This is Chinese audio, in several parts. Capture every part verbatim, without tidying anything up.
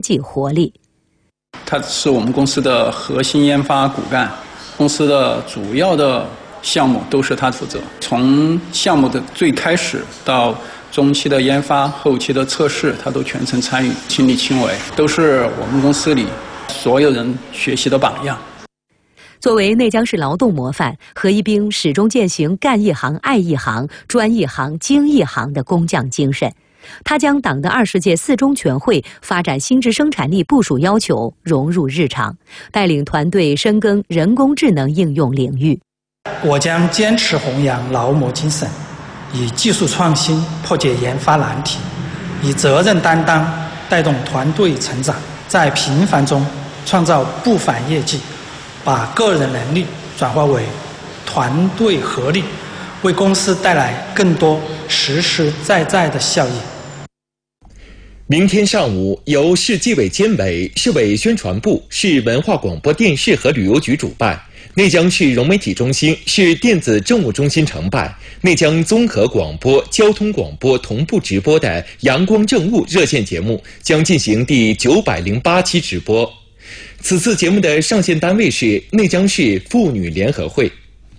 济活力。 它是我们公司的核心研发骨干，公司的主要的项目都是他负责，从项目的最开始到中期的研发、后期的测试，他都全程参与，亲力亲为，都是我们公司里所有人学习的榜样。 作为内江市劳动模范，何一兵始终践行干一行、爱一行、专一行、精一行的工匠精神。他将党的二十届四中全会发展新质生产力部署要求融入日常，带领团队深耕人工智能应用领域。 我将坚持弘扬劳模精神，以技术创新破解研发难题，以责任担当带动团队成长，在平凡中创造不凡业绩，把个人能力转化为团队合力，为公司带来更多实实在在的效益。 明天上午，由市纪委监委、市委宣传部、市文化广播电视和旅游局主办，内江市融媒体中心、市电子政务中心承办，内江综合广播、交通广播同步直播的阳光政务热线节目将进行第九百零八期直播。此次节目的上线单位是内江市妇女联合会。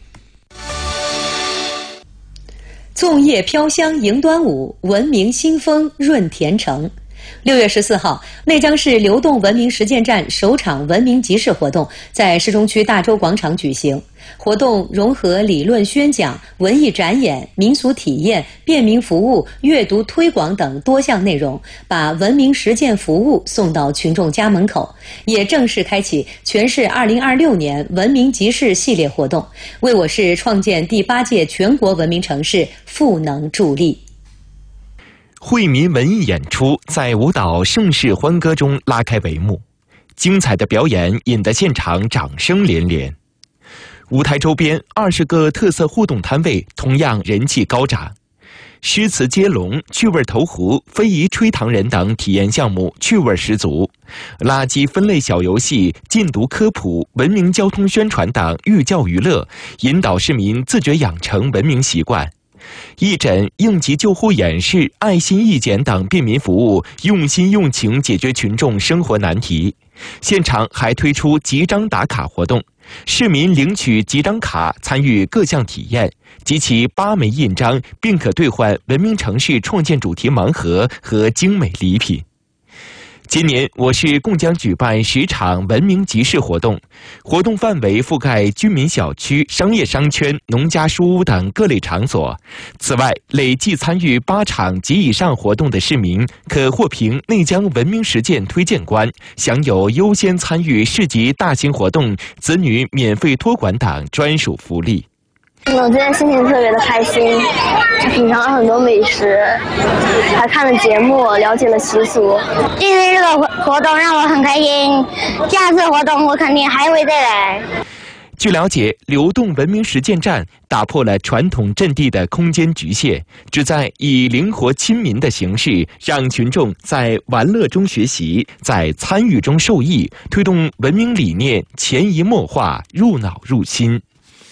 粽叶飘香迎端午，文明新风润田城。六月十四号，内江市流动文明实践站首场文明集市活动在市中区大洲广场举行。活动融合理论宣讲、文艺展演、民俗体验、便民服务、阅读推广等多项内容，把文明实践服务送到群众家门口，也正式开启全市二零二六年文明集市系列活动，为我市创建第八届全国文明城市赋能助力。 惠民文艺演出在舞蹈盛世欢歌中拉开帷幕，精彩的表演引得现场掌声连连。舞台周边二十个特色互动摊位同样人气高涨，诗词接龙、趣味投壶、非遗吹糖人等体验项目趣味十足，垃圾分类小游戏、禁毒科普、文明交通宣传等寓教于乐，引导市民自觉养成文明习惯。义诊、应急救护演示、爱心义检等便民服务，用心用情解决群众生活难题。现场还推出集章打卡活动，市民领取集章卡，参与各项体验，集齐八枚印章，并可兑换文明城市创建主题盲盒和精美礼品。今年我市共将举办十场文明集市活动，活动范围覆盖居民小区、商业商圈、农家书屋等各类场所。此外，累计参与八场及以上活动的市民，可获评内江文明实践推荐官，享有优先参与市级大型活动、子女免费托管等专属福利。 我今天心情特别的开心，品尝了很多美食，还看了节目，了解了习俗。 今天这个活动让我很开心，下次活动我肯定还会再来。 据了解，流动文明实践站打破了传统阵地的空间局限，旨在以灵活亲民的形式，让群众在玩乐中学习，在参与中受益，推动文明理念潜移默化、入脑入心。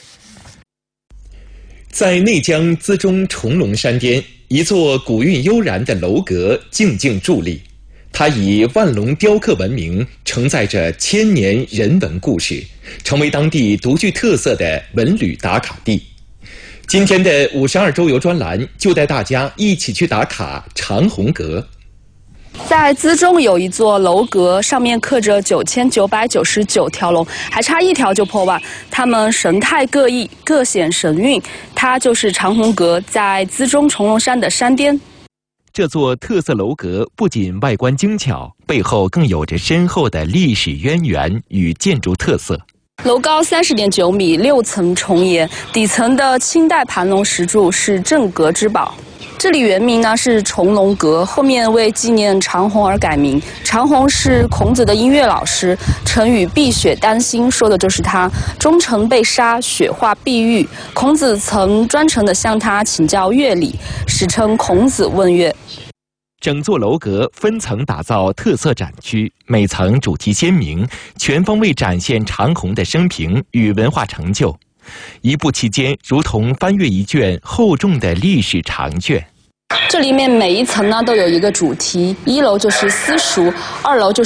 在内江资中重龙山巅，一座古韵悠然的楼阁静静伫立，它以万龙雕刻闻名，承载着千年人文故事，成为当地独具特色的文旅打卡地。今天的五十二周游专栏就带大家一起去打卡长虹阁。 在资中有一座楼阁，上面刻着九千九百九十九条龙，还差一条就破万。它们神态各异，各显神韵。它就是长虹阁，在资中重龙山的山巅。 这座特色楼阁不仅外观精巧，背后更有着深厚的历史渊源与建筑特色。 楼高三十点九米，六层重檐，底层的清代盘龙石柱是镇阁之宝。这里原名呢是重龙阁，后面为纪念长虹而改名。长虹是孔子的音乐老师，成语碧血丹心说的就是他。忠臣被杀，血化碧玉，孔子曾专程的向他请教乐理，史称孔子问乐。 整座楼阁分层打造特色展区，每层主题鲜明，全方位展现长虹的生平与文化成就。一步期间，如同翻阅一卷厚重的历史长卷。 这里面每一层呢都有一个主题，一楼就是私塾，二楼就是